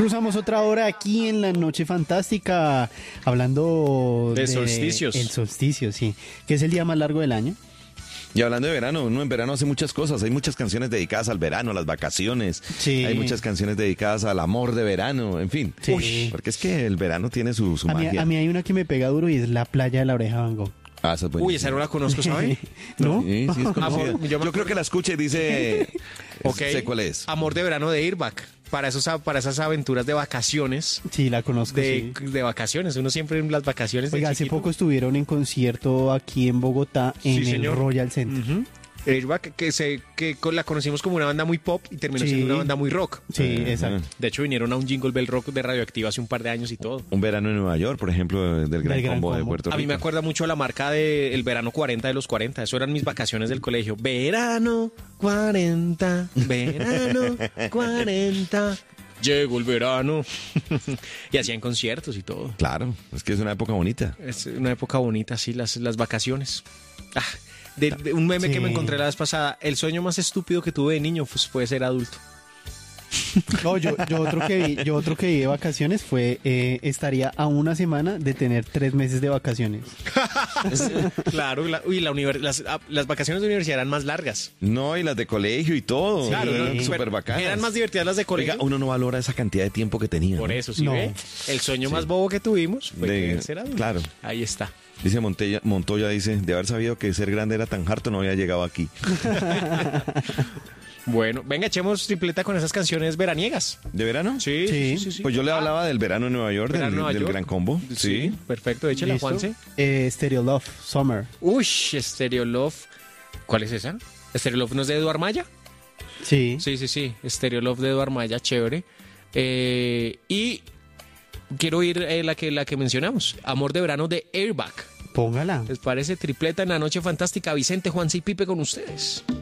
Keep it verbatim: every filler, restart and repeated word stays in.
Cruzamos otra hora aquí en la Noche Fantástica, hablando de, de solsticios. El solsticio, sí, que es el día más largo del año. Y hablando de verano, uno en verano hace muchas cosas. Hay muchas canciones dedicadas al verano, a las vacaciones. Sí. Hay muchas canciones dedicadas al amor de verano, en fin. Sí. Uy, porque es que el verano tiene su, su A mí, magia. a mí hay una que me pega duro y es La Playa de la Oreja Van Gogh. Ah, esa es buenísima. Uy, esa no la conozco, ¿sabe? ¿No? Sí, sí, es conocida. Amor, yo yo me creo que la escuche y dice... Ok. Sé cuál es. Amor de verano de Airbag. Para, esos, para esas aventuras de vacaciones. Sí, la conozco, De, sí. de vacaciones. Uno siempre en las vacaciones de Oiga, hace chiquito. poco estuvieron en concierto aquí en Bogotá, en Sí, el señor. Royal Center. Ujú. Airbag, que, se, que con- la conocimos como una banda muy pop y terminó Sí. siendo una banda muy rock. Sí, Ajá. exacto. De hecho, vinieron a un Jingle Bell Rock de Radioactiva hace un par de años y todo. Un verano en Nueva York, por ejemplo, del Gran, Del Gran Combo, de Combo. Puerto Rico. A mí me acuerda mucho la marca de el verano cuarenta de los cuarenta. Eso eran mis vacaciones del colegio. Verano cuarenta, verano cuarenta. Llegó el verano. Y hacían conciertos y todo. Claro, es que es una época bonita. Es una época bonita, sí, las, las vacaciones. Ah, de, de un meme Sí. que me encontré la vez pasada. El sueño más estúpido que tuve de niño pues, fue ser adulto. No, yo, yo otro que vi, yo otro que vi de vacaciones fue eh, estaría a una semana de tener tres meses de vacaciones. Claro, la, uy, la univer- las, ah, las vacaciones de universidad eran más largas. No, y las de colegio y todo. Claro, eran ¿no? súper Pero bacanas. eran más divertidas las de colegio. Oiga, uno no valora esa cantidad de tiempo que tenía. Por ¿no? eso, ¿sí No. ve? El sueño más bobo que tuvimos fue De- querer ser adulto. claro. Ahí está. Dice Montoya, Montoya, dice, de haber sabido que ser grande era tan harto no había llegado aquí. Bueno, venga, echemos tripleta con esas canciones veraniegas. ¿De verano? Sí, Sí. sí, sí. sí. Pues yo le Ah, hablaba del verano en Nueva York, verano del, en Nueva del York. Gran Combo. Sí, Sí. perfecto. Échela, ¿Listo? Juanse. Eh, Stereo Love, Summer. Uy, Stereo Love. ¿Cuál es esa? ¿Stereo Love no es de Eduard Maya? Sí. Sí, sí, sí. Stereo Love de Eduard Maya, chévere. Eh, y quiero oír eh, la, que, la que mencionamos. Amor de verano de Airbag. Póngala. ¿Les parece? Tripleta en la noche fantástica. Vicente, Juanse y Pipe con ustedes.